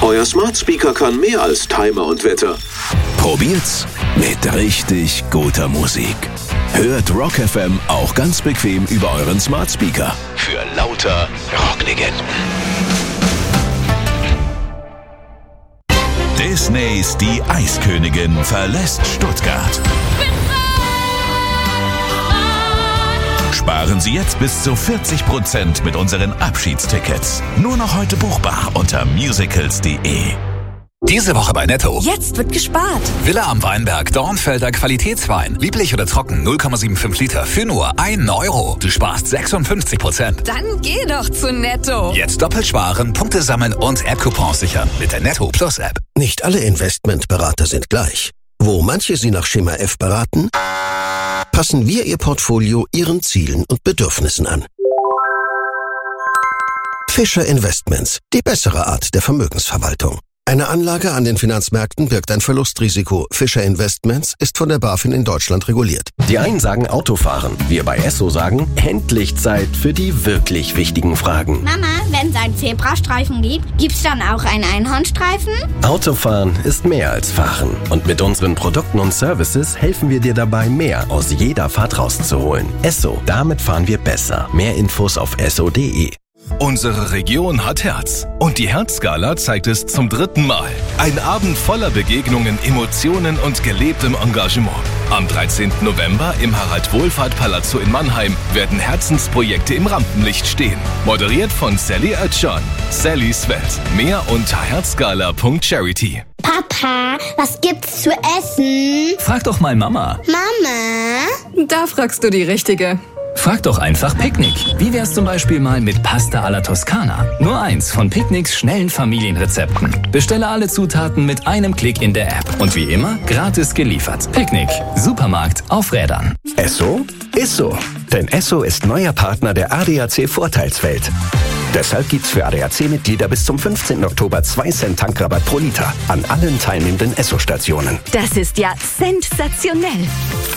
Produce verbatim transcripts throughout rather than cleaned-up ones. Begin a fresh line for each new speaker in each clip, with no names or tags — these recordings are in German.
Euer Smart Speaker kann mehr als Timer und Wetter.
Probiert's mit richtig guter Musik. Hört Rock F M auch ganz bequem über euren Smart Speaker. Für lauter Rocklegenden. Disneys Die Eiskönigin verlässt Stuttgart. Sparen Sie jetzt bis zu vierzig Prozent mit unseren Abschiedstickets. Nur noch heute buchbar unter musicals punkt de.
Diese Woche bei Netto.
Jetzt wird gespart.
Villa am Weinberg, Dornfelder Qualitätswein. Lieblich oder trocken, null Komma fünfundsiebzig Liter für nur ein Euro. Du sparst sechsundfünfzig Prozent.
Dann geh doch zu Netto.
Jetzt doppelt sparen, Punkte sammeln und App-Coupons sichern mit der Netto Plus App.
Nicht alle Investmentberater sind gleich. Wo manche Sie nach Schema F beraten, passen wir Ihr Portfolio Ihren Zielen und Bedürfnissen an. Fischer Investments, die bessere Art der Vermögensverwaltung. Eine Anlage an den Finanzmärkten birgt ein Verlustrisiko. Fischer Investments ist von der BaFin in Deutschland reguliert.
Die einen sagen Autofahren, wir bei Esso sagen, endlich Zeit für die wirklich wichtigen Fragen.
Mama, wenn es einen Zebrastreifen gibt, gibt's dann auch einen Einhornstreifen?
Autofahren ist mehr als Fahren. Und mit unseren Produkten und Services helfen wir dir dabei, mehr aus jeder Fahrt rauszuholen. Esso, damit fahren wir besser. Mehr Infos auf esso punkt de.
Unsere Region hat Herz. Und die Herzgala zeigt es zum dritten Mal. Ein Abend voller Begegnungen, Emotionen und gelebtem Engagement. Am dreizehnten November im Harald-Wohlfahrt-Palazzo in Mannheim werden Herzensprojekte im Rampenlicht stehen. Moderiert von Sally Oetschan. Sallys Welt. Mehr unter herzgala punkt charity.
Papa, was gibt's zu essen?
Frag doch mal Mama.
Mama?
Da fragst du die Richtige.
Frag doch einfach Picknick. Wie wär's zum Beispiel mal mit Pasta alla Toskana? Nur eins von Picknicks schnellen Familienrezepten. Bestelle alle Zutaten mit einem Klick in der App. Und wie immer, gratis geliefert. Picknick. Supermarkt auf Rädern.
Esso ist so. Denn Esso ist neuer Partner der A D A C Vorteilswelt. Deshalb gibt's für A D A C-Mitglieder bis zum fünfzehnten Oktober zwei Cent Tankrabatt pro Liter an allen teilnehmenden Esso-Stationen.
Das ist ja sensationell.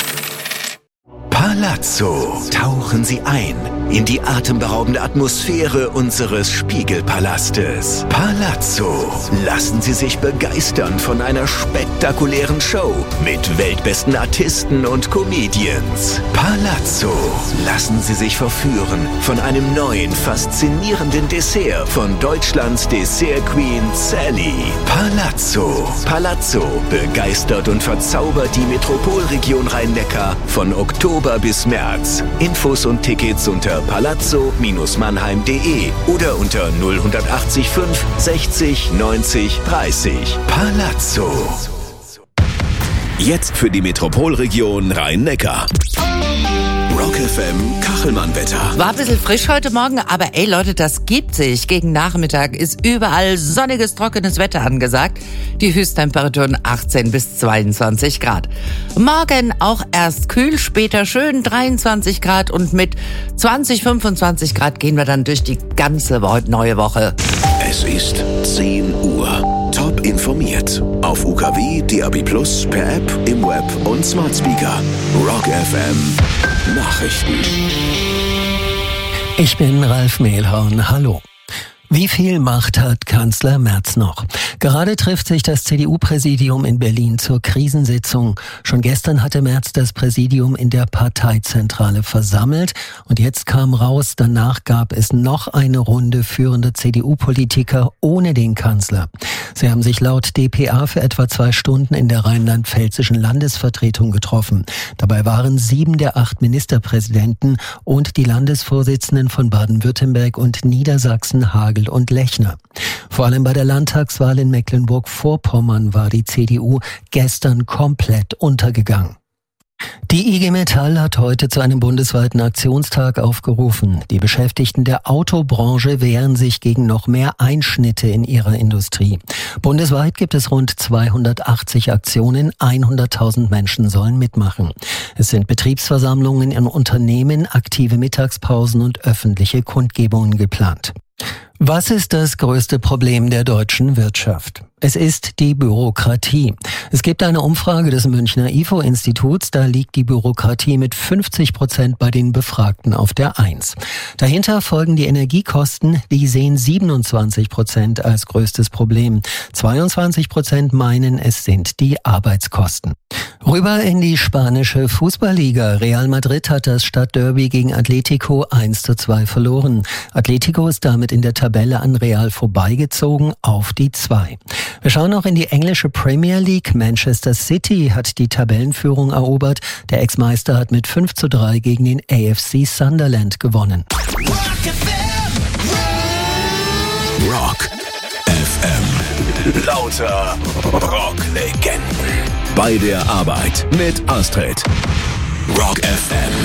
Palazzo. Tauchen Sie ein in die atemberaubende Atmosphäre unseres Spiegelpalastes. Palazzo. Lassen Sie sich begeistern von einer spektakulären Show mit weltbesten Artisten und Comedians. Palazzo. Lassen Sie sich verführen von einem neuen, faszinierenden Dessert von Deutschlands Dessert Queen Sally. Palazzo. Palazzo begeistert und verzaubert die Metropolregion Rhein-Neckar von Oktober bis März. Infos und Tickets unter palazzo Bindestrich mannheim punkt de oder unter null acht fünf sechzig neunzig dreißig. Palazzo. Jetzt für die Metropolregion Rhein-Neckar. Rock F M Kachelmann-Wetter.
War ein bisschen frisch heute Morgen, aber ey Leute, das gibt sich. Gegen Nachmittag ist überall sonniges, trockenes Wetter angesagt. Die Höchsttemperaturen achtzehn bis zweiundzwanzig Grad. Morgen auch erst kühl, später schön dreiundzwanzig Grad und mit zwanzig, fünfundzwanzig Grad gehen wir dann durch die ganze neue Woche.
Es ist zehn Uhr. Top informiert. Auf U K W, D A B Plus, per App, im Web und Smart Speaker. Rock F M Nachrichten.
Ich bin Ralf Mehlhorn. Hallo. Wie viel Macht hat Kanzler Merz noch? Gerade trifft sich das C D U-Präsidium in Berlin zur Krisensitzung. Schon gestern hatte Merz das Präsidium in der Parteizentrale versammelt. Und jetzt kam raus, danach gab es noch eine Runde führender C D U-Politiker ohne den Kanzler. Sie haben sich laut D P A für etwa zwei Stunden in der rheinland-pfälzischen Landesvertretung getroffen. Dabei waren sieben der acht Ministerpräsidenten und die Landesvorsitzenden von Baden-Württemberg und Niedersachsen, Hagel und Lechner. Vor allem bei der Landtagswahl in Mecklenburg-Vorpommern war die C D U gestern komplett untergegangen. Die I G Metall hat heute zu einem bundesweiten Aktionstag aufgerufen. Die Beschäftigten der Autobranche wehren sich gegen noch mehr Einschnitte in ihrer Industrie. Bundesweit gibt es rund zweihundertachtzig Aktionen, hunderttausend Menschen sollen mitmachen. Es sind Betriebsversammlungen in Unternehmen, aktive Mittagspausen und öffentliche Kundgebungen geplant. Was ist das größte Problem der deutschen Wirtschaft? Es ist die Bürokratie. Es gibt eine Umfrage des Münchner I F O-Instituts, da liegt die Bürokratie mit fünfzig Prozent bei den Befragten auf der Eins. Dahinter folgen die Energiekosten, die sehen siebenundzwanzig Prozent als größtes Problem. zweiundzwanzig Prozent meinen, es sind die Arbeitskosten. Rüber in die spanische Fußballliga. Real Madrid hat das Stadtderby gegen Atletico eins zu zwei verloren. Atletico ist damit in der Tabelle an Real vorbeigezogen auf die zwei. Wir schauen noch in die englische Premier League. Manchester City hat die Tabellenführung erobert. Der Ex-Meister hat mit fünf zu drei gegen den A F C Sunderland gewonnen.
Rock F M. Lauter Rocklegenden. Bei der Arbeit mit Astrid. Rock F M.